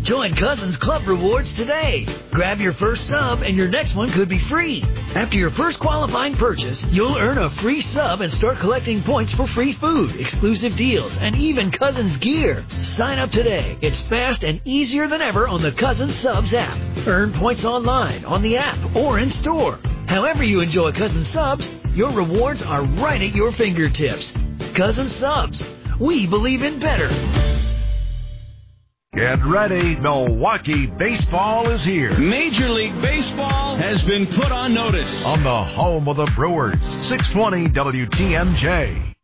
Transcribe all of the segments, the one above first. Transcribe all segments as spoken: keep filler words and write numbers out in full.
Join Cousins Club Rewards today. Grab your first sub and your next one could be free. After your first qualifying purchase, you'll earn a free sub and start collecting points for free food, exclusive deals, and even Cousins gear. Sign up today. It's fast and easier than ever on the Cousins Subs app. Earn points online, on the app, or in store. However you enjoy Cousins Subs, your rewards are right at your fingertips. Cousins Subs. We believe in better. Get ready, Milwaukee baseball is here. Major League Baseball has been put on notice. On the home of the Brewers, six twenty W T M J.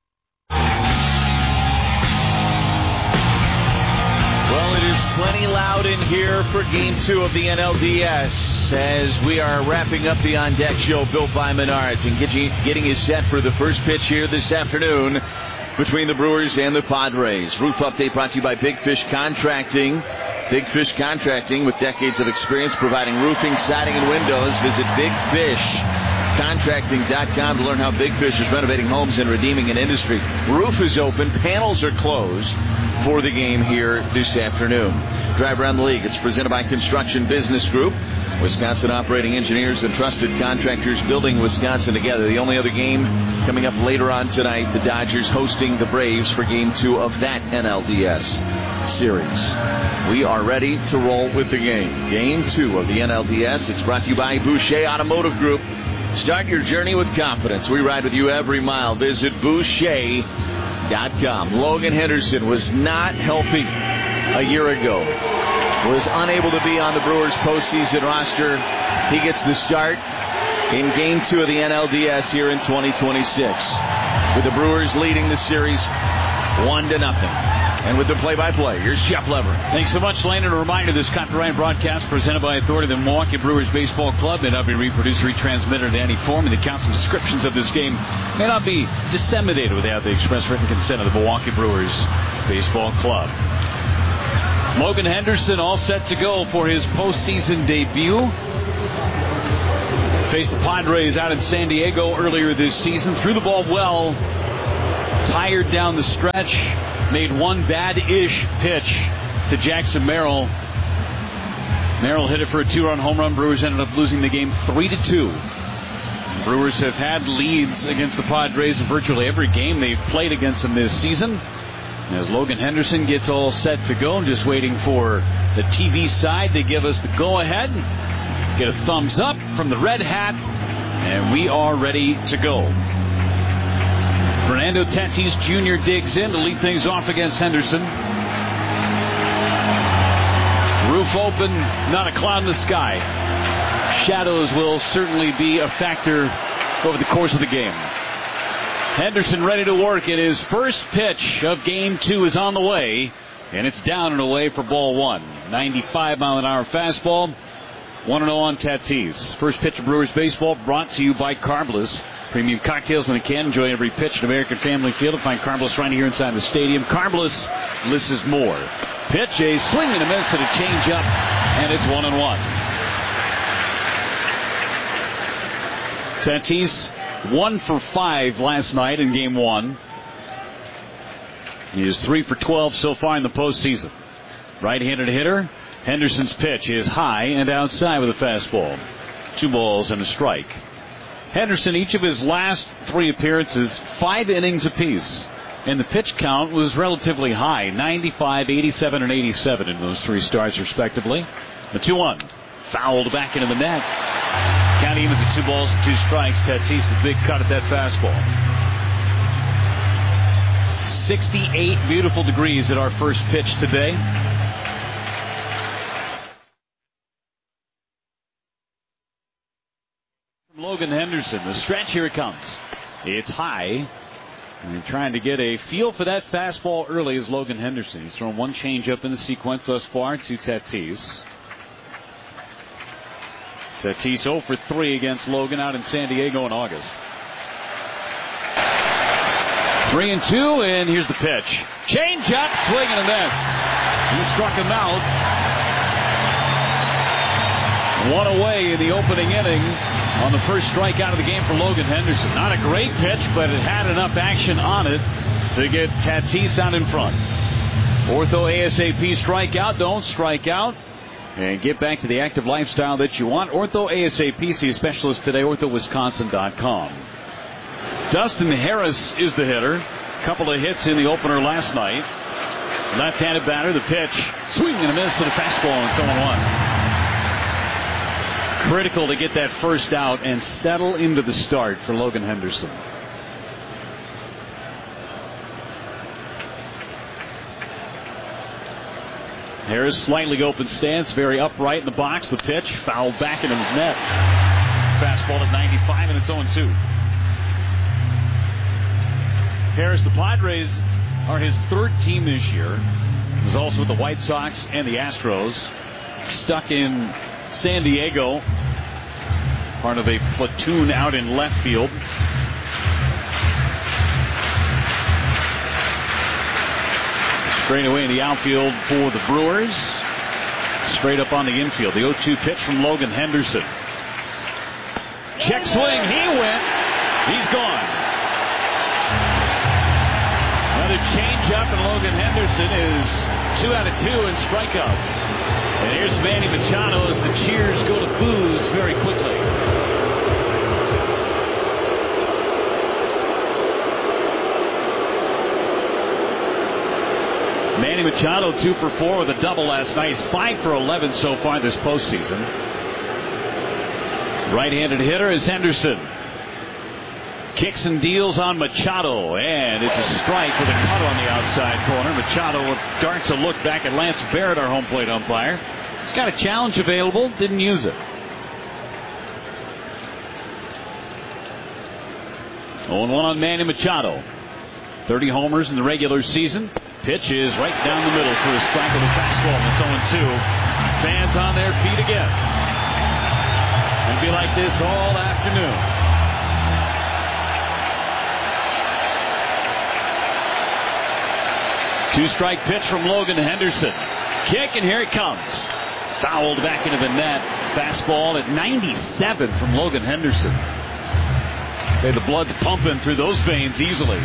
Well, it is plenty loud in here for Game two of the N L D S as we are wrapping up the On Deck show built by Menards and getting, getting you set for the first pitch here this afternoon between the Brewers and the Padres. Roof update brought to you by Big Fish Contracting. Big Fish Contracting with decades of experience providing roofing, siding, and windows. Visit big fish contracting dot com to learn how Big Fish is renovating homes and redeeming an industry. Roof is open. Panels are closed for the game here this afternoon. Drive around the league. It's presented by Construction Business Group. Wisconsin operating engineers and trusted contractors building Wisconsin together. The only other game coming up later on tonight, the Dodgers hosting the Braves for Game two of that N L D S series. We are ready to roll with the game. Game two of the N L D S. It's brought to you by Boucher Automotive Group. Start your journey with confidence. We ride with you every mile. Visit Boucher dot com. Logan Henderson was not healthy a year ago. Was unable to be on the Brewers postseason roster. He gets the start in Game two of the N L D S here in twenty twenty-six. With the Brewers leading the series one to nothing. And with the play-by-play, here's Jeff Lever. Thanks so much, Lane. And a reminder, this copyright broadcast presented by authority of the Milwaukee Brewers Baseball Club may not be reproduced or retransmitted in any form, and the accounts and descriptions of this game may not be disseminated without the express written consent of the Milwaukee Brewers Baseball Club. Logan Henderson all set to go for his postseason debut. Faced the Padres out in San Diego earlier this season. Threw the ball well. Tired down the stretch. Made one bad-ish pitch to Jackson Merrill. Merrill hit it for a two-run home run. Brewers ended up losing the game three to two. Brewers have had leads against the Padres in virtually every game they've played against them this season. As Logan Henderson gets all set to go, just waiting for the T V side to give us the go-ahead. Get a thumbs up from the red hat, and we are ready to go. Fernando Tatis Junior digs in to lead things off against Henderson. Roof open, not a cloud in the sky. Shadows will certainly be a factor over the course of the game. Henderson ready to work, and his first pitch of Game two is on the way, and it's down and away for ball one. ninety-five mile an hour fastball, one and oh on Tatis. First pitch of Brewers baseball brought to you by Carbliss. Premium cocktails in a can. Enjoy every pitch at American Family Field. To find Carbliss right here inside the stadium. Carbliss, less is more. Pitch, a swing and a miss and a change up, and it's one and one. Tatis, one for five last night in Game one. He is three for twelve so far in the postseason. Right-handed hitter. Henderson's pitch is high and outside with a fastball. Two balls and a strike. Henderson, each of his last three appearances, five innings apiece. And the pitch count was relatively high, ninety-five, eighty-seven, and eighty-seven in those three starts, respectively. The two one, fouled back into the net. Count evens at two balls and two strikes. Tatis with a big cut at that fastball. sixty-eight beautiful degrees at our first pitch today. Logan Henderson, the stretch, here it comes. It's high. And they're trying to get a feel for that fastball early as Logan Henderson. He's thrown one changeup in the sequence thus far to Tatis. Tatis oh for three against Logan out in San Diego in August. Three and two, and here's the pitch. Changeup, swing and a miss. He struck him out. One away in the opening inning on the first strikeout of the game for Logan Henderson. Not a great pitch, but it had enough action on it to get Tatis out in front. Ortho ASAP strikeout. Don't strike out. And get back to the active lifestyle that you want. Ortho ASAP. See a specialist today. ortho wisconsin dot com. Dustin Harris is the hitter. Couple of hits in the opener last night. Left-handed batter. The pitch. Swing and a miss to the fastball, and it's oh one. Critical to get that first out and settle into the start for Logan Henderson. Harris slightly open stance, very upright in the box. The pitch fouled back into the net. Fastball at ninety-five, and it's oh two. Harris, the Padres are his third team this year. He was also with the White Sox and the Astros. Stuck in San Diego, part of a platoon out in left field. Straight away in the outfield for the Brewers. Straight up on the infield. The oh two pitch from Logan Henderson. Check swing. He went. He's gone. Another change up, and Logan Henderson is two out of two in strikeouts. And here's Manny Machado as the cheers go to boos very quickly. Manny Machado two for four with a double last night. He's five for eleven so far this postseason. Right-handed hitter is Henderson. Kicks and deals on Machado, and it's a strike with a cut on the outside corner. Machado darts a look back at Lance Barrett, our home plate umpire. He's got a challenge available, didn't use it. oh one on Manny Machado. thirty homers in the regular season. Pitch is right down the middle for a strike with a fastball, and it's oh two. Fans on their feet again. It'll be like this all afternoon. Two-strike pitch from Logan Henderson. Kick, and here it comes. Fouled back into the net. Fastball at ninety-seven from Logan Henderson. Say the blood's pumping through those veins easily.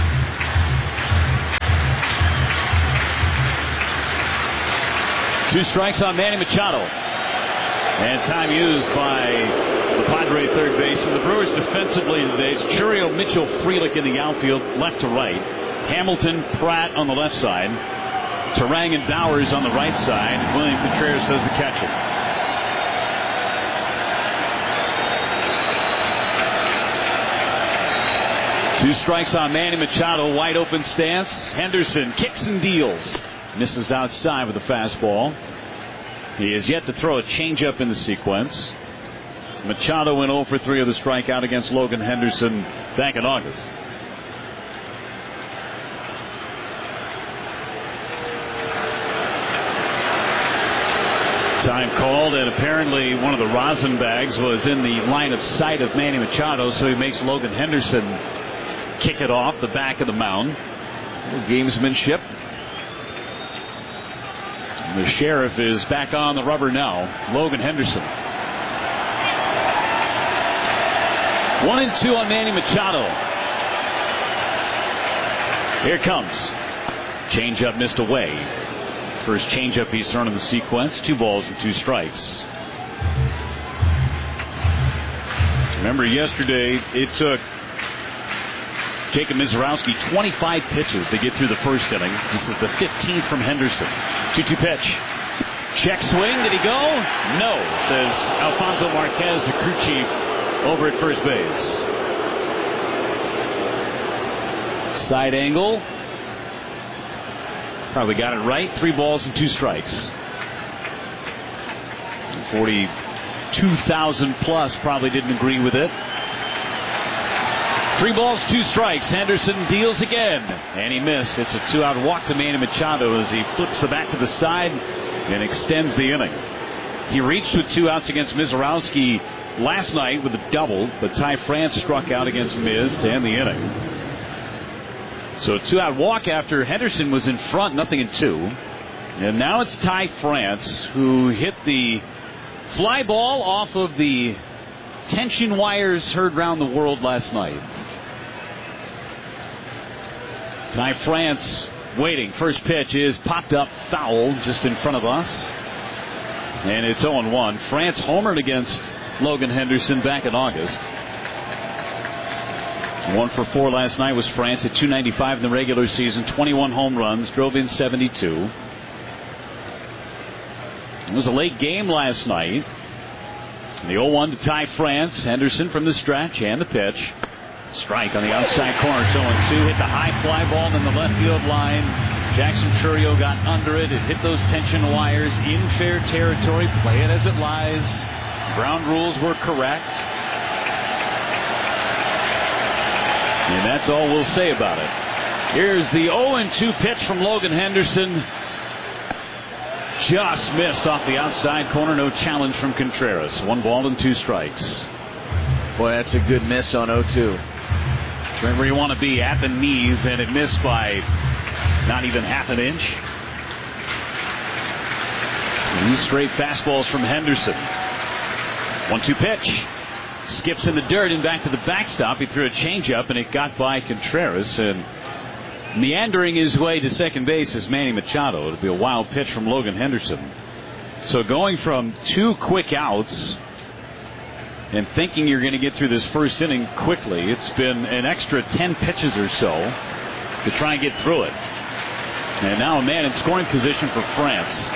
Two strikes on Manny Machado. And time used by the Padre third baseman. The Brewers defensively today, it's Churio, Mitchell, Frelick in the outfield, left to right. Hamilton, Pratt on the left side. Terang and Bowers on the right side. William Contreras does the catching. Two strikes on Manny Machado. Wide open stance. Henderson kicks and deals. Misses outside with a fastball. He is yet to throw a changeup in the sequence. Machado went oh for three of the strikeout against Logan Henderson back in August. Time called, and apparently one of the rosin bags was in the line of sight of Manny Machado, so he makes Logan Henderson kick it off the back of the mound. Gamesmanship. The sheriff is back on the rubber now. Logan Henderson. One and two on Manny Machado. Here it comes. Changeup missed away. First changeup he's thrown in the sequence. Two balls and two strikes. Remember yesterday it took Jacob Mizorowski twenty-five pitches to get through the first inning. This is the fifteenth from Henderson. two two pitch. Check swing. Did he go? No, says Alfonso Marquez, the crew chief over at first base. Side angle. Probably got it right. Three balls and two strikes. forty-two thousand plus probably didn't agree with it. Three balls, two strikes. Henderson deals again, and he missed. It's a two-out walk to Manny Machado as he flips the bat to the side and extends the inning. He reached with two outs against Mizorowski last night with a double, but Ty France struck out against Miz to end the inning. So a two-out walk after Henderson was in front, nothing in two. And now it's Ty France who hit the fly ball off of the tension wires heard round the world last night. Ty France waiting. First pitch is popped up foul just in front of us. And it's oh and one. France homered against Logan Henderson back in August. One for four last night was France at two ninety-five in the regular season. twenty-one home runs, drove in seventy-two. It was a late game last night. The oh one to tie France. Henderson from the stretch and the pitch. Strike on the outside corner. oh and two. Hit the high fly ball in the left field line. Jackson Chourio got under it. It hit those tension wires in fair territory. Play it as it lies. Ground rules were correct. And that's all we'll say about it. Here's the oh and two pitch from Logan Henderson. Just missed off the outside corner. No challenge from Contreras. One ball and two strikes. Boy, that's a good miss on oh two. Right where you want to be, at the knees, and it missed by not even half an inch. These straight fastballs from Henderson. one two pitch. Skips in the dirt and back to the backstop. He threw a changeup, and it got by Contreras. And meandering his way to second base is Manny Machado. It'll be a wild pitch from Logan Henderson. So going from two quick outs and thinking you're going to get through this first inning quickly, it's been an extra ten pitches or so to try and get through it. And now a man in scoring position for France.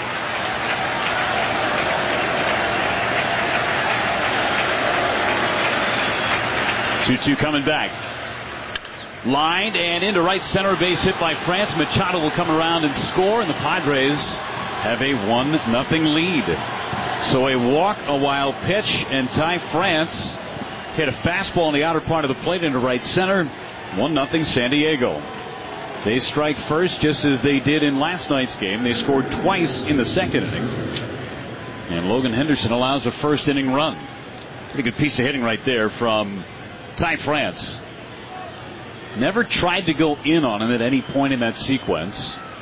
two two coming back. Lined and into right center, base hit by France. Machado will come around and score, and the Padres have a one nothing lead. So a walk, a wild pitch, and Ty France hit a fastball in the outer part of the plate into right center. one nothing San Diego. They strike first just as they did in last night's game. They scored twice in the second inning. And Logan Henderson allows a first inning run. Pretty good piece of hitting right there from Ty France. Never tried to go in on him at any point in that sequence.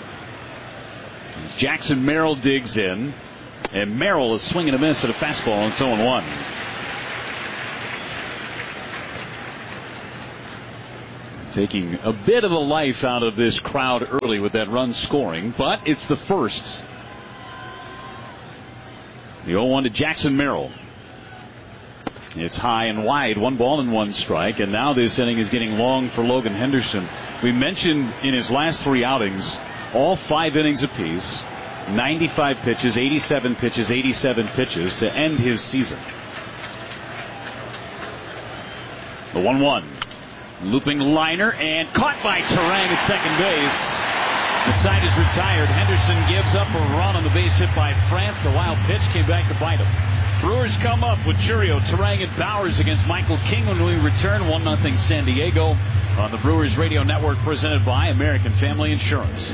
As Jackson Merrill digs in. And Merrill is swinging a miss at a fastball, and it's oh and one. Taking a bit of the life out of this crowd early with that run scoring, but it's the first. The oh one to Jackson Merrill. It's high and wide, one ball and one strike, and now this inning is getting long for Logan Henderson. We mentioned in his last three outings, all five innings apiece, ninety-five pitches, eighty-seven pitches, eighty-seven pitches to end his season. The one one. Looping liner and caught by Turang at second base. The side is retired. Henderson gives up a run on the base hit by France. The wild pitch came back to bite him. Brewers come up with Chourio, Turang, and Bowers against Michael King when we return. one nothing San Diego on the Brewers Radio Network, presented by American Family Insurance.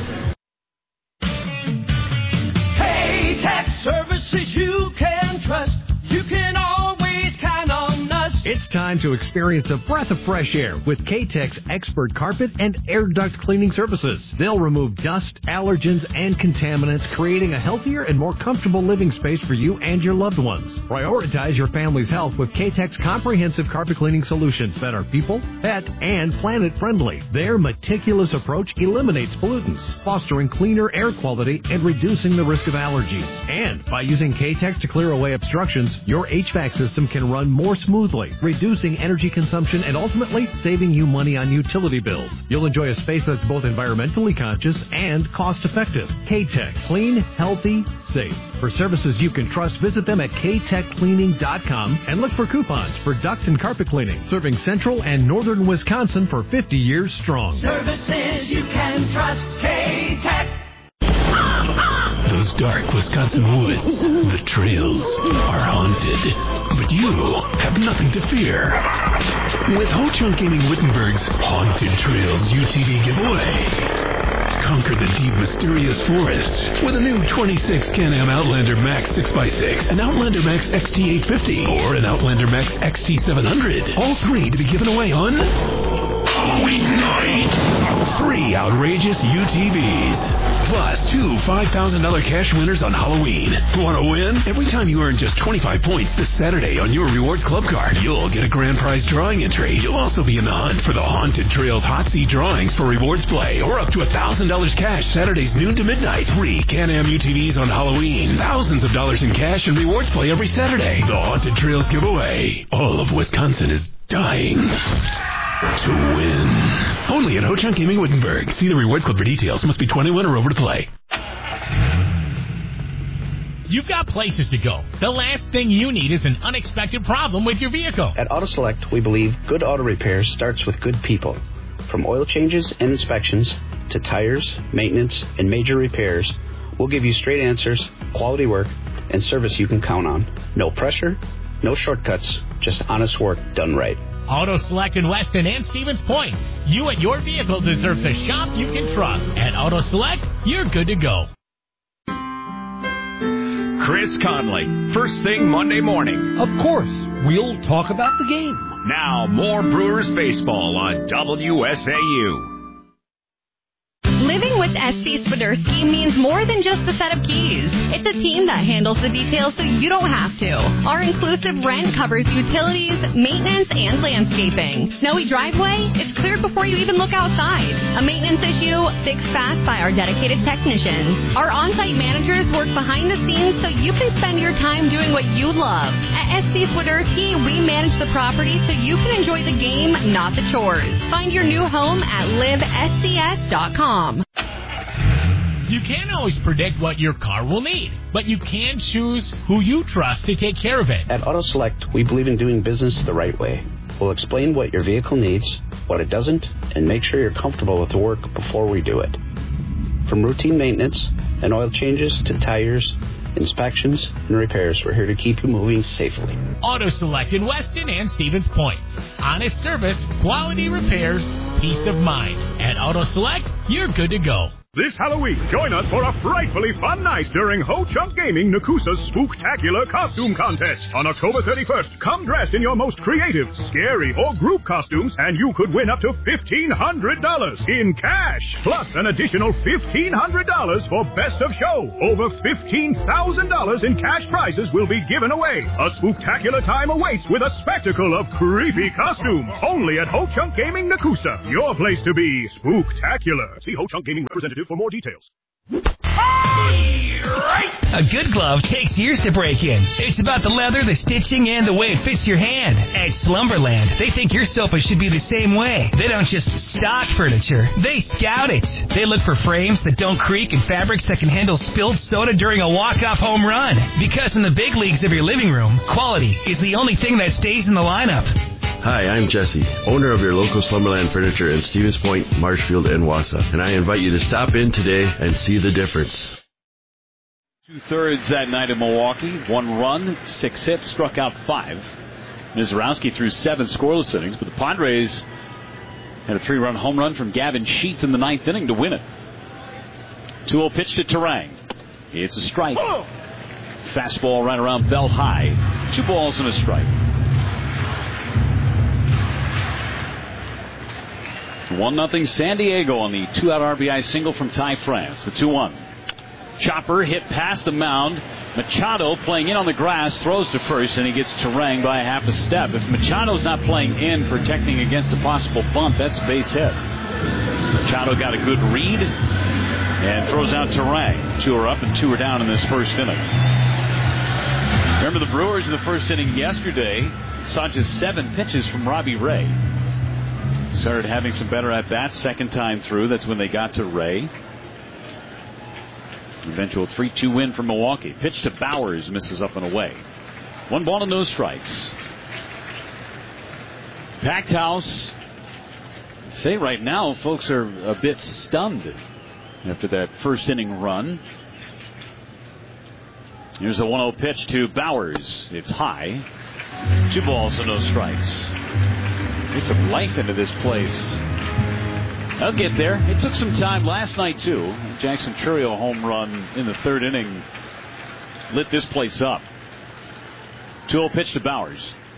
K-Tech services you can trust. You can always count on us. It's time to experience a breath of fresh air with K-Tech's expert carpet and air duct cleaning services. They'll remove dust, allergens, and contaminants, creating a healthier and more comfortable living space for you and your loved ones. Prioritize your family's health with K-Tech's comprehensive carpet cleaning solutions that are people, pet, and planet friendly. Their meticulous approach eliminates pollutants, fostering cleaner air quality and reducing the risk of allergies. And by using K-Tech to clear away obstructions, your H V A C system can run more smoothly, reducing energy consumption and ultimately saving you money on utility bills. You'll enjoy a space that's both environmentally conscious and cost-effective. K-Tech. Clean, healthy, safe. For services you can trust, visit them at k tech cleaning dot com and look for coupons for duct and carpet cleaning. Serving central and northern Wisconsin for fifty years strong. Services you can trust. K-Tech. Those dark Wisconsin woods, the trails are haunted. But you have nothing to fear. With Ho-Chunk Gaming Wittenberg's Haunted Trails U T V giveaway. Conquer the deep, mysterious forest with a new twenty-six Can-Am Outlander Max six by six, an Outlander Max X T eight fifty, or an Outlander Max X T seven hundred. All three to be given away on Halloween night. Three outrageous U T Vs. Plus two five thousand dollars cash winners on Halloween. Want to win? Every time you earn just twenty-five points this Saturday on your Rewards Club card, you'll get a grand prize drawing entry. You'll also be in the hunt for the Haunted Trails Hot Seat drawings for Rewards Play, or up to one thousand dollars cash Saturdays noon to midnight. Three Can-Am U T Vs on Halloween. Thousands of dollars in cash and Rewards Play every Saturday. The Haunted Trails giveaway. All of Wisconsin is dying to win. Only at Ho-Chunk Gaming Wittenberg. See the Rewards Club for details. Must be twenty-one or over to play. You've got places to go. The last thing you need is an unexpected problem with your vehicle. At Auto Select, we believe good auto repair starts with good people. From oil changes and inspections to tires, maintenance, and major repairs, we'll give you straight answers, quality work, and service you can count on. No pressure, no shortcuts, just honest work done right. Auto Select in Weston and Stevens Point. You and your vehicle deserves a shop you can trust. At Auto Select, you're good to go. Chris Conley, first thing Monday morning. Of course, we'll talk about the game. Now, more Brewers baseball on W S A U. Living with S C Swiderski means more than just a set of keys. It's a team that handles the details so you don't have to. Our inclusive rent covers utilities, maintenance, and landscaping. Snowy driveway? It's cleared before you even look outside. A maintenance issue? Fixed fast by our dedicated technicians. Our on-site managers work behind the scenes so you can spend your time doing what you love. At S C Swiderski, we manage the property so you can enjoy the game, not the chores. Find your new home at live S C S dot com. You can't always predict what your car will need, but you can choose who you trust to take care of it. At Auto Select, we believe in doing business the right way. We'll explain what your vehicle needs, what it doesn't, and make sure you're comfortable with the work before we do it. From routine maintenance and oil changes to tires, inspections, and repairs, we're here to keep you moving safely. Auto Select in Weston and Stevens Point. Honest service, quality repairs, peace of mind. At Auto Select, you're good to go. This Halloween, join us for a frightfully fun night during Ho-Chunk Gaming Nakusa's Spooktacular Costume Contest. On October thirty-first, come dressed in your most creative, scary, or group costumes, and you could win up to fifteen hundred dollars in cash. Plus an additional fifteen hundred dollars for Best of Show. Over fifteen thousand dollars in cash prizes will be given away. A spooktacular time awaits with a spectacle of creepy costumes. Only at Ho-Chunk Gaming Nakusa. Your place to be spooktacular. See Ho-Chunk Gaming representative for more details. A good glove takes years to break in. It's about the leather, the stitching, and the way it fits your hand. At Slumberland, they think your sofa should be the same way. They don't just stock furniture, they scout it. They look for frames that don't creak and fabrics that can handle spilled soda during a walk-off home run. Because in the big leagues of your living room, quality is the only thing that stays in the lineup. Hi, I'm Jesse, owner of your local Slumberland Furniture in Stevens Point, Marshfield, and Wausau, and I invite you to stop in today and see the difference. Two-thirds that night in Milwaukee. One run, six hits, struck out five. Mizorowski threw seven scoreless innings, but the Padres had a three-run home run from Gavin Sheets in the ninth inning to win it. two oh pitch to Terang. It's a strike. Oh. Fastball right around belt high. Two balls and a strike. one nothing San Diego on the two-out R B I single from Ty France. The two one. Chopper hit past the mound. Machado playing in on the grass, throws to first, and he gets Terang by a half a step. If Machado's not playing in, protecting against a possible bunt, that's a base hit. Machado got a good read and throws out Terang. Two are up and two are down in this first inning. Remember the Brewers in the first inning yesterday saw just seven pitches from Robbie Ray. Started having some better at-bats second time through. That's when they got to Ray. Eventual three two win for Milwaukee. Pitch to Bowers, misses up and away. One ball and no strikes. Packed house. I'd say right now, folks are a bit stunned after that first inning run. Here's a one oh pitch to Bowers. It's high. Two balls and no strikes. Get some life into this place. They'll get there. It took some time last night, too. Jackson Chourio home run in the third inning lit this place up. two oh pitch to Bowers.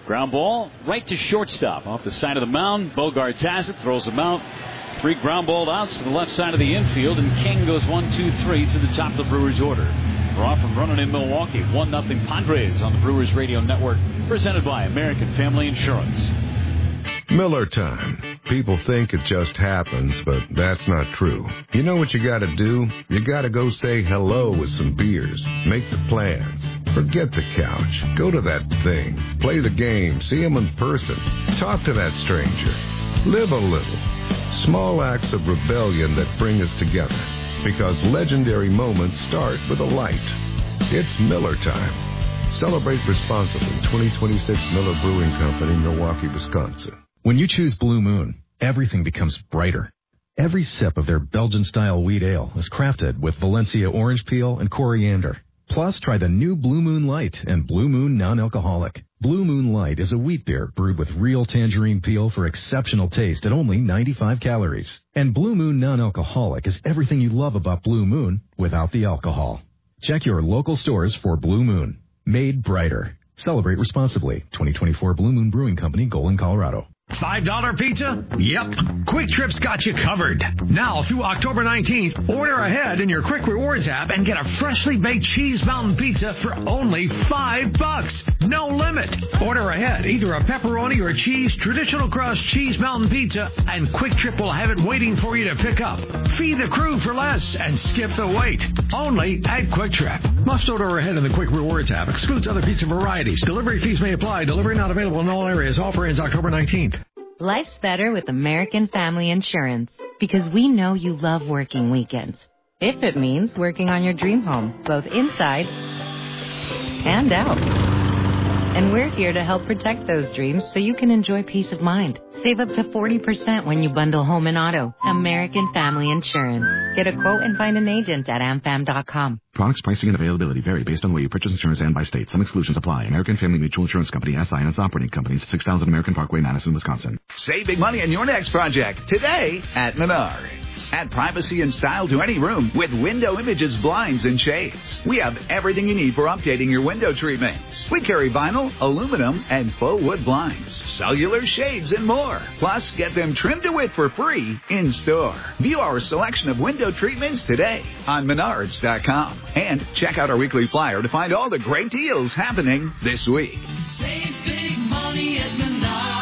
Ground ball right to shortstop off the side of the mound. Bogaerts has it, throws him out. Three ground ball outs to the left side of the infield, and King goes one, two, three through the top of the Brewers order. We're off and running in Milwaukee. one nothing Padres on the Brewers Radio Network, presented by American Family Insurance. Miller time. People think it just happens, but that's not true. You know what you gotta do? You gotta go say hello with some beers. Make the plans. Forget the couch. Go to that thing. Play the game. See him in person. Talk to that stranger. Live a little. Small acts of rebellion that bring us together. Because legendary moments start with a light. It's Miller time. Celebrate responsibly. twenty twenty-six Miller Brewing Company, Milwaukee, Wisconsin. When you choose Blue Moon, everything becomes brighter. Every sip of their Belgian-style wheat ale is crafted with Valencia orange peel and coriander. Plus, try the new Blue Moon Light and Blue Moon Non-Alcoholic. Blue Moon Light is a wheat beer brewed with real tangerine peel for exceptional taste at only ninety-five calories. And Blue Moon Non-Alcoholic is everything you love about Blue Moon without the alcohol. Check your local stores for Blue Moon. Made brighter. Celebrate responsibly. twenty twenty-four Blue Moon Brewing Company, Golden, Colorado. five dollar pizza? Yep. Quick Trip's got you covered. Now through October nineteenth, order ahead in your Quick Rewards app and get a freshly baked cheese mountain pizza for only five bucks. No limit. Order ahead, either a pepperoni or cheese traditional crust cheese mountain pizza, and Quick Trip will have it waiting for you to pick up. Feed the crew for less and skip the wait. Only at Quick Trip. Must order ahead in the Quick Rewards app. Excludes other pizza varieties. Delivery fees may apply. Delivery not available in all areas. Offer ends October nineteenth. Life's better with American Family Insurance because we know you love working weekends. If it means working on your dream home, both inside and out. And we're here to help protect those dreams so you can enjoy peace of mind. Save up to forty percent when you bundle home and auto. American Family Insurance. Get a quote and find an agent at am fam dot com. Products, pricing, and availability vary based on where you purchase insurance and by state. Some exclusions apply. American Family Mutual Insurance Company, S I and its operating companies, six thousand American Parkway, Madison, Wisconsin. Save big money on your next project today at Menards. Add privacy and style to any room with Window Images blinds and shades. We have everything you need for updating your window treatments. We carry vinyl, aluminum, and faux wood blinds, cellular shades, and more. Plus, get them trimmed to width for free in store. View our selection of window treatments today on Menards dot com. And check out our weekly flyer to find all the great deals happening this week. Save big money at Menards.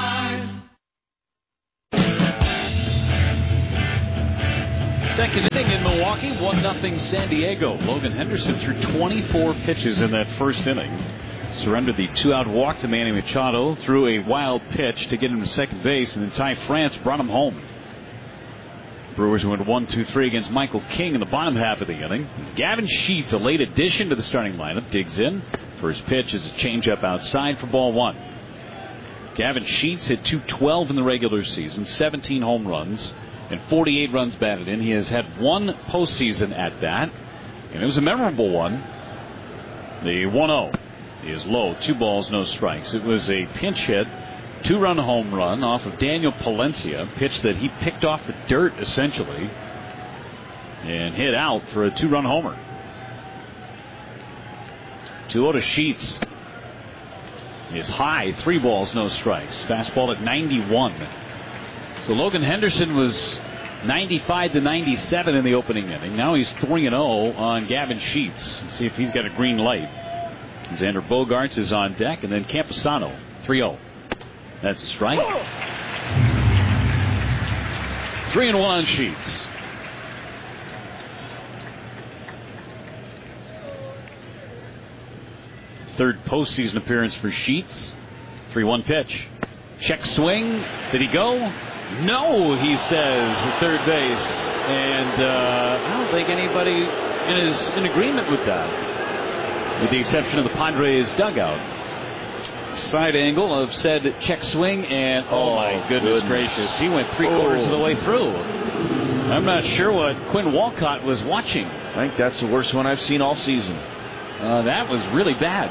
Second inning in Milwaukee, one nothing San Diego. Logan Henderson threw twenty-four pitches in that first inning. Surrendered the two-out walk to Manny Machado, threw a wild pitch to get him to second base, and then Ty France brought him home. Brewers went one two three against Michael King in the bottom half of the inning. Gavin Sheets, a late addition to the starting lineup, digs in. First pitch is a changeup outside for ball one. Gavin Sheets hit two twelve in the regular season, seventeen home runs, and forty-eight runs batted in. He has had one postseason at that, and it was a memorable one. The one oh is low, two balls, no strikes. It was a pinch hit, two-run home run off of Daniel Palencia, pitch that he picked off the dirt, essentially, and hit out for a two-run homer. two oh to Sheets is high, three balls, no strikes. Fastball at ninety-one. So Logan Henderson was ninety-five to ninety-seven in the opening inning. Now he's three and oh on Gavin Sheets. Let's see if he's got a green light. Xander Bogaerts is on deck, and then Camposano, three oh. That's a strike. Three and one on Sheets. Third postseason appearance for Sheets. three one pitch. Check swing. Did he go? No, he says, at third base. And uh, I don't think anybody in is in agreement with that, with the exception of the Padres dugout. Side angle of said check swing, and oh, oh my goodness, goodness gracious, he went three quarters oh. of the way through. I'm not sure what Quinn Walcott was watching. I think that's the worst one I've seen all season. Uh, that was really bad.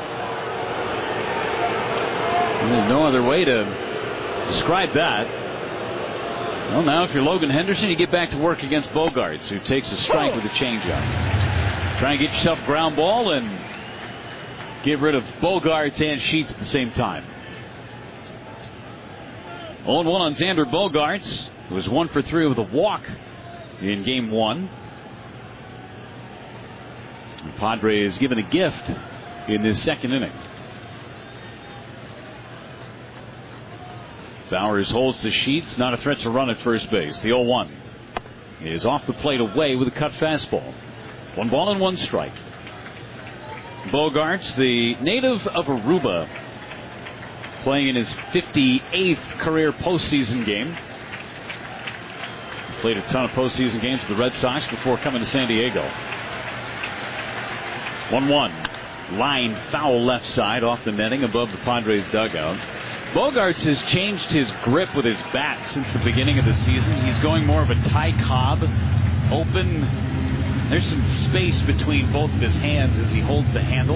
There's no other way to describe that. Well, now if you're Logan Henderson, you get back to work against Bogaerts, who takes a strike with a changeup. Try and get yourself a ground ball and get rid of Bogaerts and Sheets at the same time. oh and one on Xander Bogaerts. It was one for three with a walk in game one. The Padres given a gift in this second inning. Bowers holds the sheets, not a threat to run at first base. The oh one is off the plate away with a cut fastball. One ball and one strike. Bogaerts, the native of Aruba, playing in his fifty-eighth career postseason game. Played a ton of postseason games with the Red Sox before coming to San Diego. one one. Line foul left side off the netting above the Padres dugout. Bogaerts has changed his grip with his bat since the beginning of the season. He's going more of a Ty Cobb, open. There's some space between both of his hands as he holds the handle.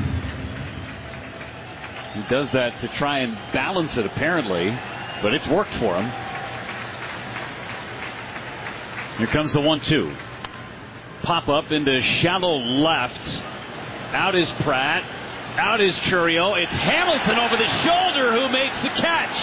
He does that to try and balance it, apparently, but it's worked for him. Here comes the one two. Pop up into shallow left. Out is Pratt. Out is Chourio. It's Hamilton over the shoulder who makes the catch.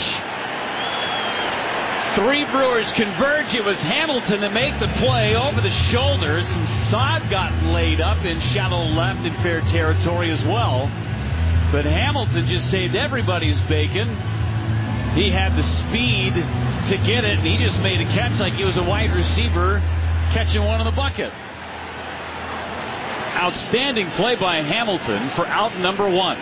Three Brewers converge. It was Hamilton that made the play over the shoulder. Some sod got laid up in shallow left in fair territory as well. But Hamilton just saved everybody's bacon. He had the speed to get it, and he just made a catch like he was a wide receiver catching one in the bucket. Outstanding play by Hamilton for out number one.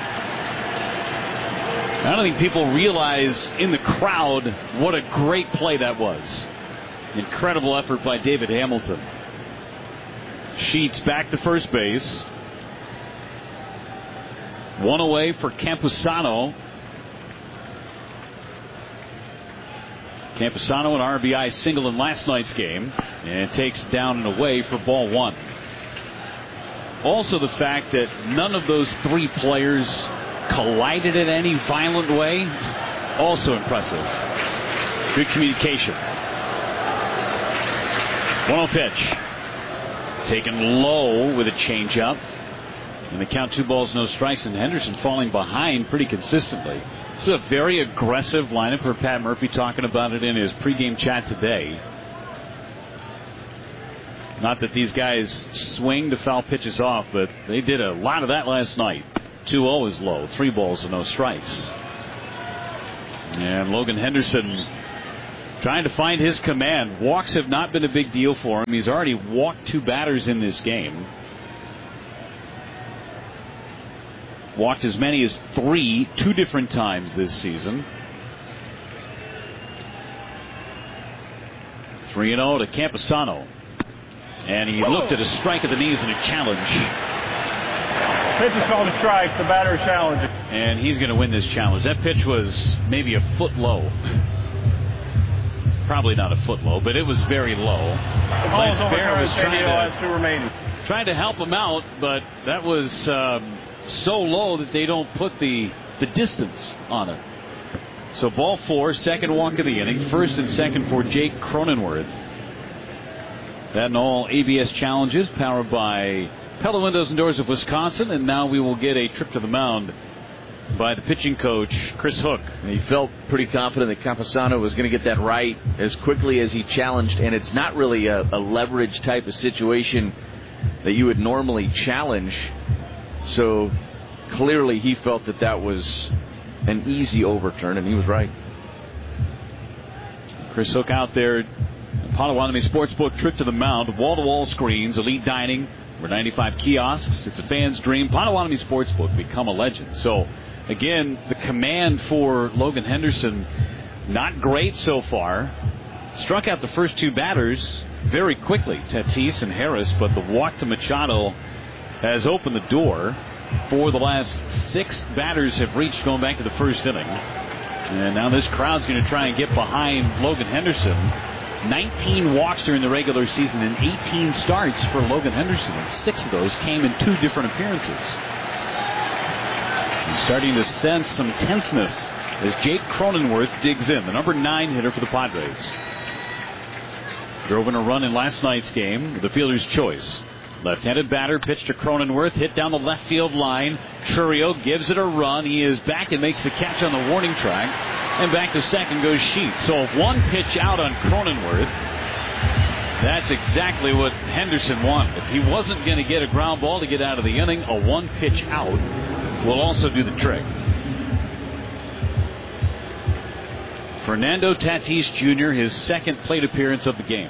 I don't think people realize in the crowd what a great play that was. Incredible effort by David Hamilton. Sheets back to first base. One away for Campusano. Campusano, an R B I single in last night's game, and takes down and away for ball one. Also the fact that none of those three players collided in any violent way, also impressive. Good communication. one oh pitch. Taken low with a changeup. And the count two balls, no strikes, and Henderson falling behind pretty consistently. This is a very aggressive lineup for Pat Murphy, talking about it in his pregame chat today. Not that these guys swing to foul pitches off, but they did a lot of that last night. two oh is low, three balls and no strikes. And Logan Henderson trying to find his command. Walks have not been a big deal for him. He's already walked two batters in this game. Walked as many as three, two different times this season. three and oh to Campusano. And he looked at a strike at the knees and a challenge. Pitch is called a strike. The batter challenging. And he's going to win this challenge. That pitch was maybe a foot low. Probably not a foot low, but it was very low. Lance Bear was trying to, trying to help him out, but that was um, so low that they don't put the, the distance on it. So ball four, second walk of the inning. First and second for Jake Cronenworth. That and all A B S challenges powered by Pella Windows and Doors of Wisconsin. And now we will get a trip to the mound by the pitching coach, Chris Hook. He felt pretty confident that Campusano was going to get that right as quickly as he challenged. And it's not really a, a leverage type of situation that you would normally challenge. So clearly he felt that that was an easy overturn, and he was right. Chris Hook out there. Potawatomi Sportsbook trip to the mound. Wall-to-wall screens, elite dining, over ninety-five kiosks. It's a fan's dream. Potawatomi Sportsbook, become a legend. So, again, the command for Logan Henderson, not great so far. Struck out the first two batters very quickly, Tatis and Harris, but the walk to Machado has opened the door. Four of the last six batters have reached going back to the first inning. And now this crowd's going to try and get behind Logan Henderson. nineteen walks during the regular season and eighteen starts for Logan Henderson. And six of those came in two different appearances. He's starting to sense some tenseness as Jake Cronenworth digs in, the number nine hitter for the Padres. Drove in a run in last night's game with the fielder's choice. Left-handed batter, pitch to Cronenworth, hit down the left field line. Chourio gives it a run. He is back and makes the catch on the warning track. And back to second goes Sheets. So one pitch out on Cronenworth. That's exactly what Henderson wanted. If he wasn't going to get a ground ball to get out of the inning, a one pitch out will also do the trick. Fernando Tatis Junior, his second plate appearance of the game.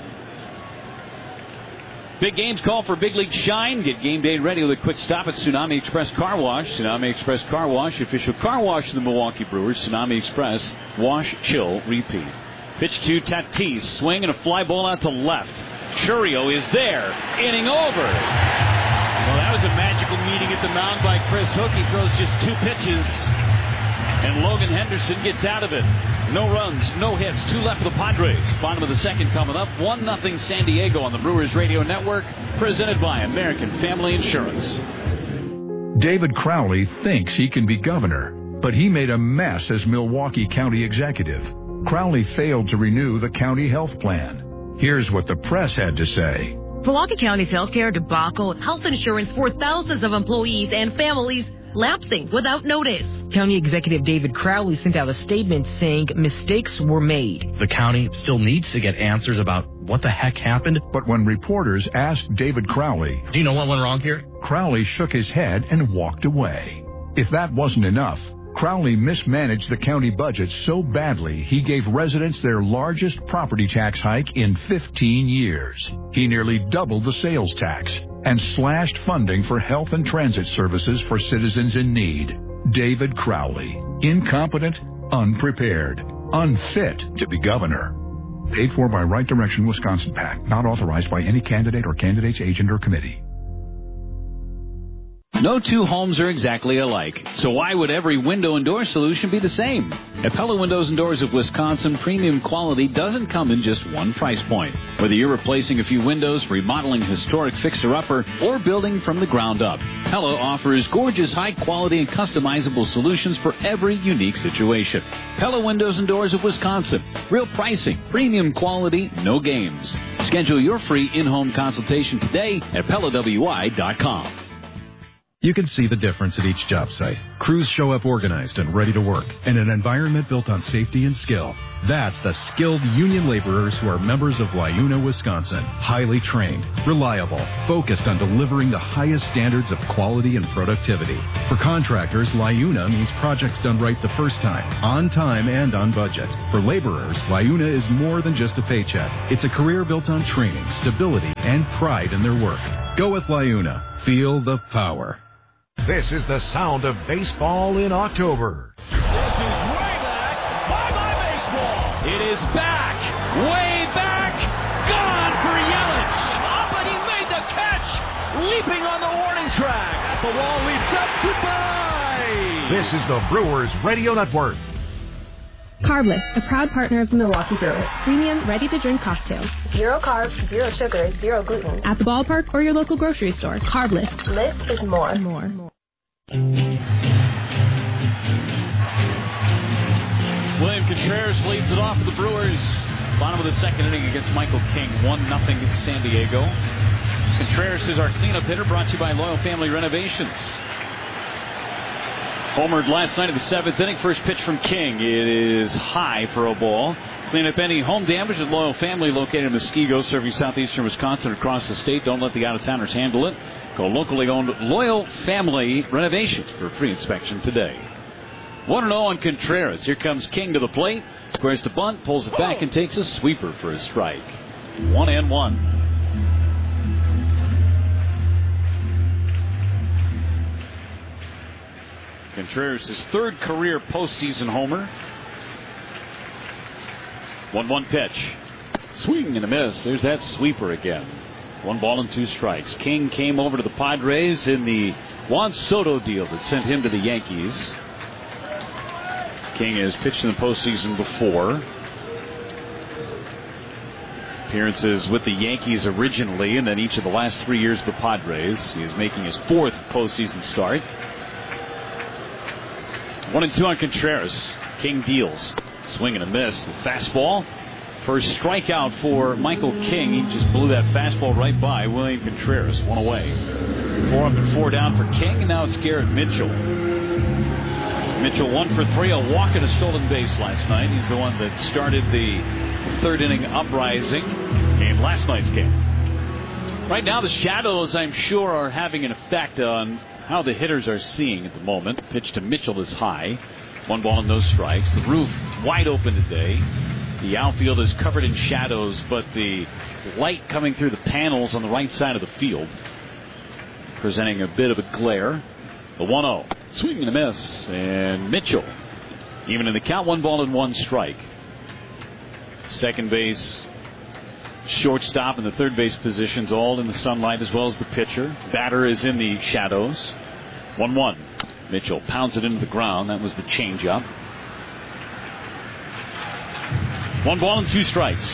Big games call for big league shine. Get game day ready with a quick stop at Tsunami Express Car Wash. Tsunami Express Car Wash, official car wash of the Milwaukee Brewers. Tsunami Express, wash, chill, repeat. Pitch to Tatis, swing and a fly ball out to left. Chourio is there, inning over. Well, that was a magical meeting at the mound by Chris Hook. He throws just two pitches, and Logan Henderson gets out of it. No runs, no hits, two left for the Padres. Bottom of the second coming up, one nothing San Diego on the Brewers Radio Network, presented by American Family Insurance. David Crowley thinks he can be governor, but he made a mess as Milwaukee County executive. Crowley failed to renew the county health plan. Here's what the press had to say. Milwaukee County's healthcare debacle, health insurance for thousands of employees and families lapsing without notice. County Executive David Crowley sent out a statement saying mistakes were made. The county still needs to get answers about what the heck happened. But when reporters asked David Crowley, do you know what went wrong here? Crowley shook his head and walked away. If that wasn't enough, Crowley mismanaged the county budget so badly he gave residents their largest property tax hike in fifteen years. He nearly doubled the sales tax and slashed funding for health and transit services for citizens in need. David Crowley, incompetent, unprepared, unfit to be governor. Paid for by Right Direction Wisconsin PAC, not authorized by any candidate or candidate's agent or committee. No two homes are exactly alike, so why would every window and door solution be the same? At Pella Windows and Doors of Wisconsin, premium quality doesn't come in just one price point. Whether you're replacing a few windows, remodeling historic fixer-upper, or building from the ground up, Pella offers gorgeous, high-quality, and customizable solutions for every unique situation. Pella Windows and Doors of Wisconsin. Real pricing, premium quality, no games. Schedule your free in-home consultation today at Pella W I dot com. You can see the difference at each job site. Crews show up organized and ready to work, and an environment built on safety and skill. That's the skilled union laborers who are members of LiUNA, Wisconsin. Highly trained, reliable, focused on delivering the highest standards of quality and productivity. For contractors, LiUNA means projects done right the first time, on time and on budget. For laborers, LiUNA is more than just a paycheck. It's a career built on training, stability, and pride in their work. Go with LiUNA. Feel the power. This is the sound of baseball in October. This is way back. Bye-bye baseball. It is back. Way back. Gone for Yelich. Up and he made the catch. Leaping on the warning track. The wall leaps up. Goodbye. This is the Brewers Radio Network. Carbless, a proud partner of the Milwaukee Brewers. Premium, ready-to-drink cocktails. Zero carbs, zero sugar, zero gluten. At the ballpark or your local grocery store. Carbless. Less is more. More. William Contreras leads it off for the Brewers. Bottom of the second inning against Michael King. one nothing San Diego. Contreras is our cleanup hitter, brought to you by Loyal Family Renovations. Homered last night of the seventh inning. First pitch from King. It is high for a ball. Clean up any home damage at Loyal Family, located in Muskego, serving southeastern Wisconsin across the state. Don't let the out-of-towners handle it. Go locally owned Loyal Family Renovations for free inspection today. one and oh on Contreras. Here comes King to the plate. Squares to bunt, pulls it back, and takes a sweeper for a strike. One and one. Contreras' his third career postseason homer. one one pitch. Swing and a miss. There's that sweeper again. One ball and two strikes. King came over to the Padres in the Juan Soto deal that sent him to the Yankees. King has pitched in the postseason before. Appearances with the Yankees originally, and then each of the last three years of the Padres. He is making his fourth postseason start. One and two on Contreras. King deals. Swing and a miss. The fastball. First strikeout for Michael King. He just blew that fastball right by William Contreras. One away. Four up and four down for King, and now it's Garrett Mitchell. Mitchell one for three, a walk and a stolen base last night. He's the one that started the third inning uprising in last night's game. Right now, the shadows, I'm sure, are having an effect on how the hitters are seeing at the moment. The pitch to Mitchell is high. One ball and no strikes. The roof wide open today. The outfield is covered in shadows, but the light coming through the panels on the right side of the field presenting a bit of a glare. The one oh. Swing and a miss. And Mitchell, even in the count, one ball and one strike. Second base, shortstop, and the third base positions all in the sunlight, as well as the pitcher. Batter is in the shadows. one one. Mitchell pounds it into the ground. That was the changeup. One ball and two strikes.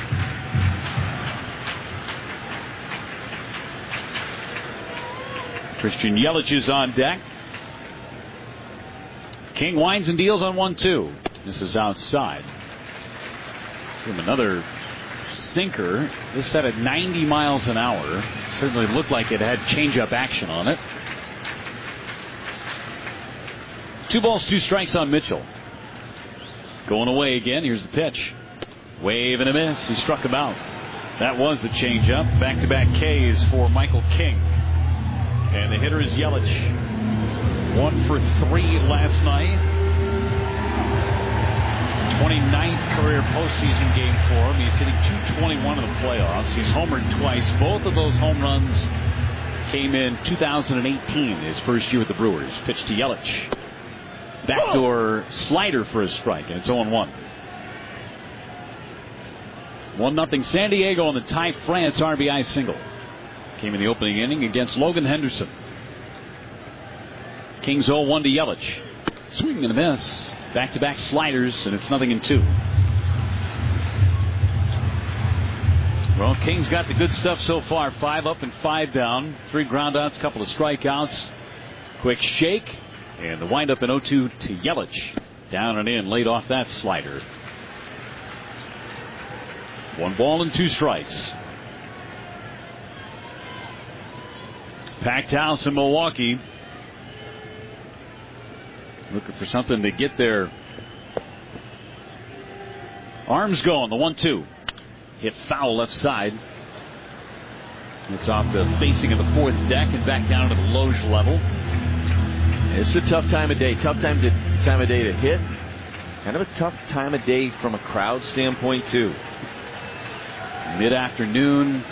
Christian Yelich is on deck. King winds and deals on one two. This is outside. Give him another sinker. This set at ninety miles an hour. Certainly looked like it had changeup action on it. Two balls, two strikes on Mitchell. Going away again. Here's the pitch. Wave and a miss. He struck him out. That was the changeup. Back-to-back Ks for Michael King. And the hitter is Yelich. One for three last night. twenty-ninth career postseason game for him. He's hitting two twenty-one in the playoffs. He's homered twice. Both of those home runs came in two thousand eighteen, his first year with the Brewers. Pitch to Yelich. Backdoor slider for a strike, and it's oh one. one nothing San Diego on the Ty France R B I single. Came in the opening inning against Logan Henderson. Kings oh one to Yelich. Swing and a miss. Back-to-back sliders, and it's nothing in two. Well, Kings got the good stuff so far. Five up and five down. Three groundouts, couple of strikeouts. Quick shake, and the windup in oh two to Yelich. Down and in, laid off that slider. One ball and two strikes. Packed house in Milwaukee. Looking for something to get their arms going. The one two. Hit foul left side. It's off the facing of the fourth deck and back down to the loge level. It's a tough time of day. Tough time to time of day to hit. Kind of a tough time of day from a crowd standpoint, too. Mid-afternoon.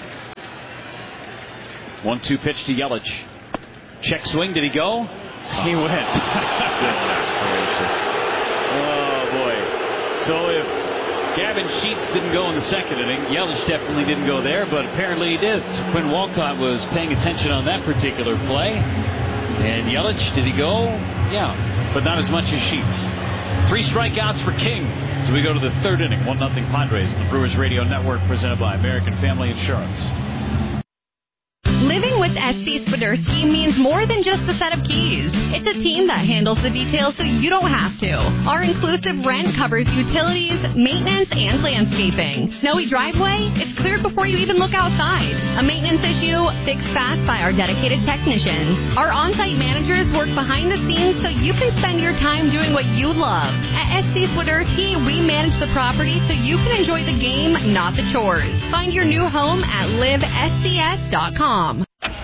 one two pitch to Yelich. Check swing. Did he go? He went. Goodness gracious. Oh, boy. So if Gavin Sheets didn't go in the second inning, Yelich definitely didn't go there, but apparently he did. So Quinn Walcott was paying attention on that particular play. And Yelich, did he go? Yeah, but not as much as Sheets. Three strikeouts for King. So we go to the third inning. one nothing Padres on the Brewers Radio Network, presented by American Family Insurance. Living with S C Swiderski means more than just a set of keys. It's a team that handles the details so you don't have to. Our inclusive rent covers utilities, maintenance, and landscaping. Snowy driveway? It's cleared before you even look outside. A maintenance issue? Fixed fast by our dedicated technicians. Our on-site managers work behind the scenes so you can spend your time doing what you love. At S C Swiderski, we manage the property so you can enjoy the game, not the chores. Find your new home at live S C S dot com.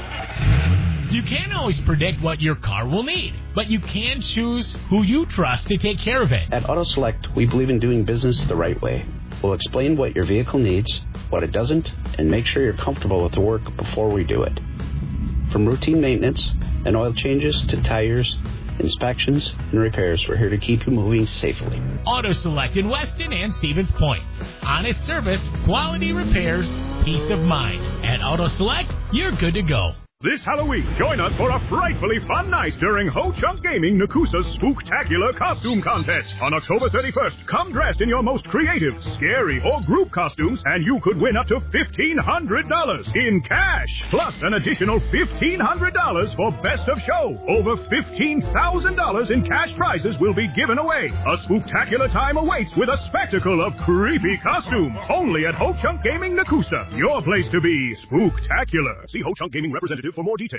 You can't always predict what your car will need, but you can choose who you trust to take care of it. At AutoSelect, we believe in doing business the right way. We'll explain what your vehicle needs, what it doesn't, and make sure you're comfortable with the work before we do it. From routine maintenance and oil changes to tires, inspections, and repairs, we're here to keep you moving safely. AutoSelect in Weston and Stevens Point. Honest service, quality repairs, peace of mind. At AutoSelect, you're good to go. This Halloween, join us for a frightfully fun night during Ho Chunk Gaming Nakusa's Spooktacular Costume Contest. On October thirty-first, come dressed in your most creative, scary, or group costumes, and you could win up to fifteen hundred dollars in cash. Plus an additional fifteen hundred dollars for Best of Show. Over fifteen thousand dollars in cash prizes will be given away. A spooktacular time awaits with a spectacle of creepy costumes. Only at Ho Chunk Gaming Nakusa. Your place to be spooktacular. See Ho Chunk Gaming representative for more details.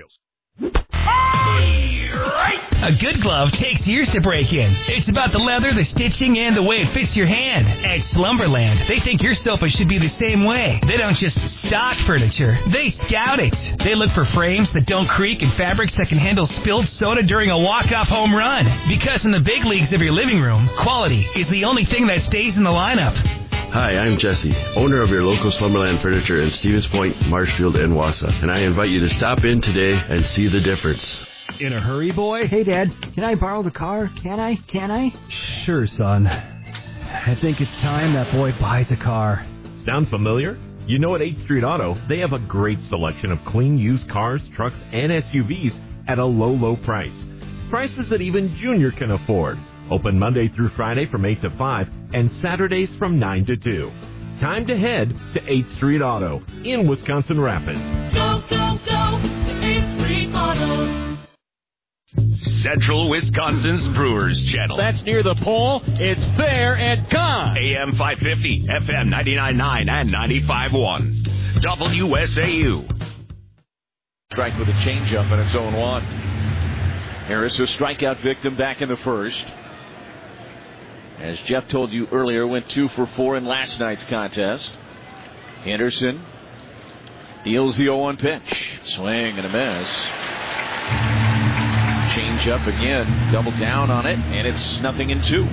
A good glove takes years to break in. It's about the leather, the stitching, and the way it fits your hand. At Slumberland, they think your sofa should be the same way. They don't just stock furniture, they scout it. They look for frames that don't creak and fabrics that can handle spilled soda during a walk-off home run. Because in the big leagues of your living room, quality is the only thing that stays in the lineup. Hi, I'm Jesse, owner of your local Slumberland Furniture in Stevens Point, Marshfield, and Wausau. And I invite you to stop in today and see the difference. In a hurry, boy? Hey, Dad, can I borrow the car? Can I? Can I? Sure, son. I think it's time that boy buys a car. Sound familiar? You know, at eighth Street Auto, they have a great selection of clean used cars, trucks, and S U Vs at a low, low price. Prices that even Junior can afford. Open Monday through Friday from eight to five and Saturdays from nine to two. Time to head to eighth Street Auto in Wisconsin Rapids. Go, go, go to eighth Street Auto. Central Wisconsin's Brewers Channel. That's near the pole. It's there and gone. A M five fifty, F M ninety-nine point nine, and ninety-five point one. W S A U. Strike with a changeup, and it's oh one. Harris, a strikeout victim back in the first. As Jeff told you earlier, went two for four in last night's contest. Henderson deals the oh one pitch. Swing and a miss. Change up again, double down on it, and it's nothing in two.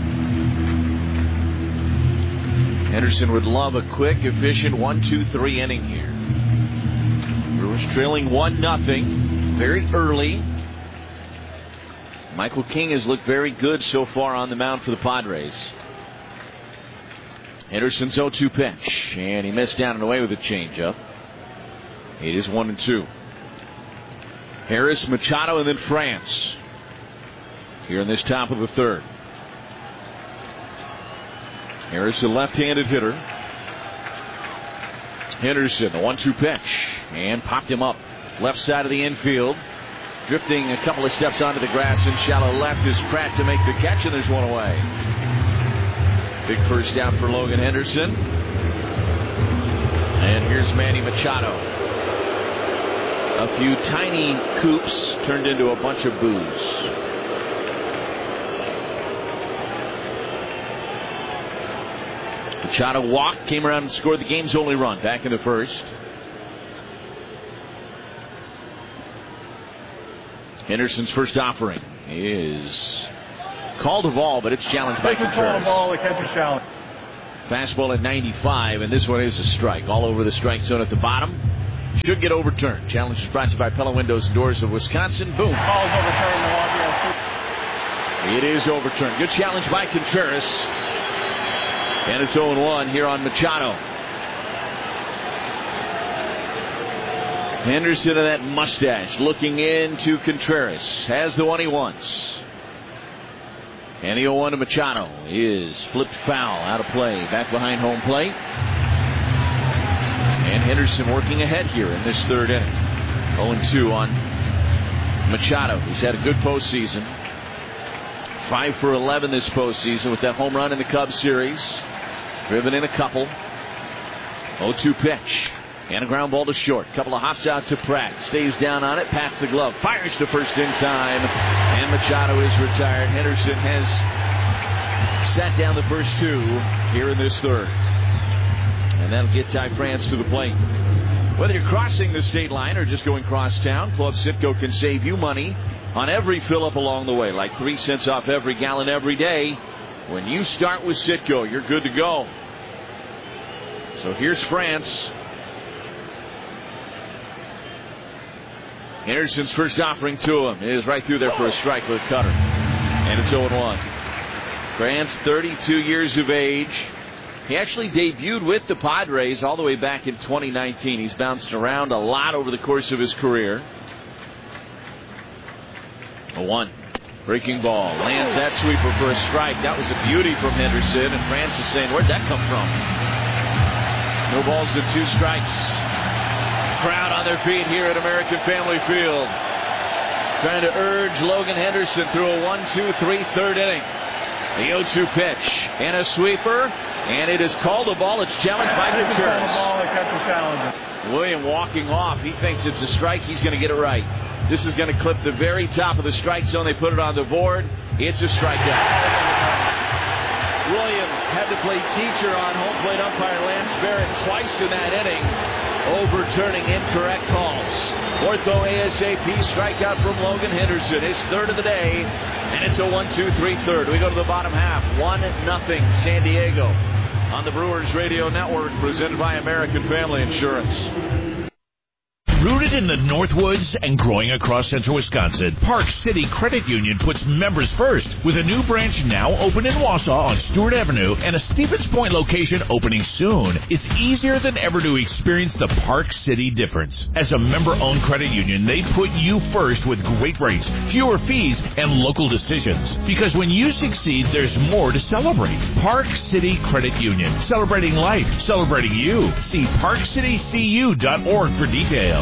Henderson would love a quick, efficient one two three inning here. Brewers trailing one nothing very early. Michael King has looked very good so far on the mound for the Padres. Henderson's oh two pitch, and he missed down and away with a changeup. It is one and two. Harris, Machado, and then France here in this top of the third. Harris, a left-handed hitter. Henderson, a one two pitch, and popped him up left side of the infield. Drifting a couple of steps onto the grass in shallow left is Pratt to make the catch, and there's one away. Big first down for Logan Henderson. And here's Manny Machado. A few tiny coops turned into a bunch of boos. Machado walked, came around and scored the game's only run back in the first. Henderson's first offering is called a ball, but it's challenged by Contreras. Ball, the catcher's challenge. Fastball at ninety-five, and this one is a strike. All over the strike zone at the bottom. Should get overturned. Challenge is brought to you by Pella Windows and Doors of Wisconsin. Boom. Ball's overturned. It is overturned. Good challenge by Contreras. And it's oh one here on Machado. Henderson and that mustache looking into Contreras. Has the one he wants. And the oh one to Machado is flipped foul, out of play, back behind home plate. And Henderson working ahead here in this third inning. oh two on Machado. He's had a good postseason. five for eleven this postseason with that home run in the Cubs series. Driven in a couple. oh two pitch. And a ground ball to short. Couple of hops out to Pratt. Stays down on it. Pats the glove. Fires to first in time. And Machado is retired. Henderson has sat down the first two here in this third. And that'll get Ty France to the plate. Whether you're crossing the state line or just going cross town, Club Citgo can save you money on every fill-up along the way. Like three cents off every gallon every day. When you start with Citgo, you're good to go. So here's France. Henderson's first offering to him is right through there for a strike with a cutter. And it's oh one. France, thirty-two years of age. He actually debuted with the Padres all the way back in twenty nineteen. He's bounced around a lot over the course of his career. A one. Breaking ball. Lands that sweeper for a strike. That was a beauty from Henderson. And France is saying, where'd that come from? No balls and two strikes. Crowd on their feet here at American Family Field. Trying to urge Logan Henderson through a one two three third inning. The oh two pitch. And a sweeper. And it is called a ball. It's challenged by Contreras. William walking off. He thinks it's a strike. He's going to get it right. This is going to clip the very top of the strike zone. They put it on the board. It's a strikeout. William had to play teacher on home plate umpire Lance Barrett twice in that inning, overturning incorrect calls. Ortho ASAP strikeout from Logan Henderson, his third of the day, and it's a one two three third. We go to the bottom half, one nothing San Diego on the Brewers Radio Network, presented by American Family Insurance. Rooted in the Northwoods and growing across central Wisconsin, Park City Credit Union puts members first with a new branch now open in Wausau on Stewart Avenue and a Stevens Point location opening soon. It's easier than ever to experience the Park City difference. As a member-owned credit union, they put you first with great rates, fewer fees, and local decisions. Because when you succeed, there's more to celebrate. Park City Credit Union, celebrating life, celebrating you. See park city c u dot org for details.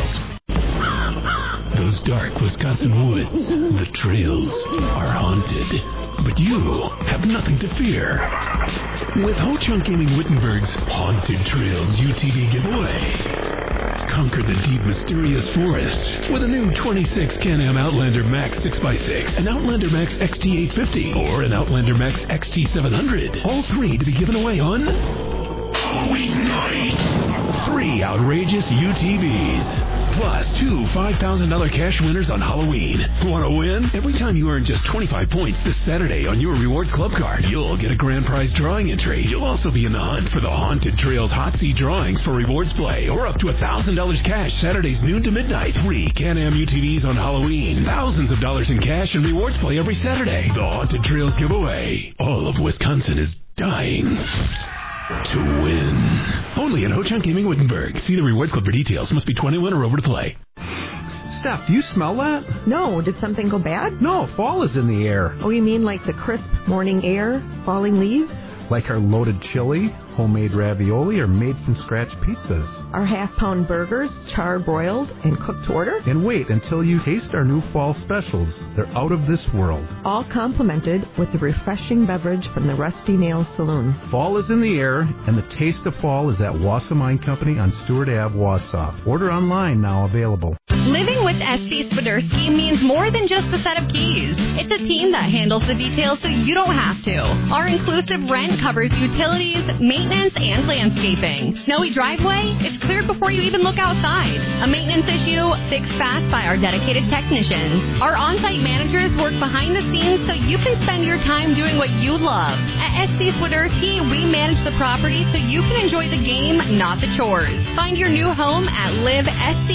Those dark Wisconsin woods, the trails, are haunted. But you have nothing to fear. With Ho Chunk Gaming Wittenberg's Haunted Trails U T V giveaway. Conquer the deep, mysterious forest with a new twenty-six Can-Am Outlander Max six by six, an Outlander Max X T eight fifty, or an Outlander Max X T seven hundred. All three to be given away on Halloween night. Three outrageous U T Vs. Plus two five thousand dollars cash winners on Halloween. Want to win? Every time you earn just twenty-five points this Saturday on your Rewards Club card, you'll get a grand prize drawing entry. You'll also be in the hunt for the Haunted Trails Hot Seat drawings for rewards play, or up to one thousand dollars cash Saturdays noon to midnight. Three Can-Am U T Vs on Halloween. Thousands of dollars in cash and rewards play every Saturday. The Haunted Trails giveaway. All of Wisconsin is dying to win. Only at Ho Chunk Gaming Wittenberg. See the Rewards Club for details. Must be twenty-one or over to play. Steph, do you smell that? No. Did something go bad? No, fall is in the air. Oh, you mean like the crisp morning air, falling leaves? Like our loaded chili, homemade ravioli, or made-from-scratch pizzas. Our half-pound burgers, char-broiled and cooked to order? And wait until you taste our new fall specials. They're out of this world. All complimented with a refreshing beverage from the Rusty Nail Saloon. Fall is in the air, and the taste of fall is at Wausau Mine Company on Stewart Avenue, Wausau. Order online now available. Living with S C Swiderski means more than just a set of keys. It's a team that handles the details so you don't have to. Our inclusive rent covers utilities, maintenance, and landscaping. Snowy driveway? It's cleared before you even look outside. A maintenance issue? Fixed fast by our dedicated technicians. Our on-site managers work behind the scenes so you can spend your time doing what you love. At S C Swiderski, we manage the property so you can enjoy the game, not the chores. Find your new home at Live S C